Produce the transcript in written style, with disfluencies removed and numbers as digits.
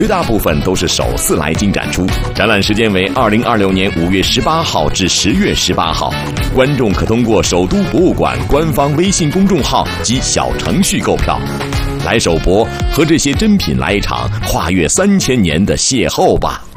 绝大部分都是首次来京展出。展览时间为2026年5月18号至10月18号，观众可通过首都博物馆官方微信公众号及小程序购票。来首博，和这些珍品来一场跨越3000年的邂逅吧。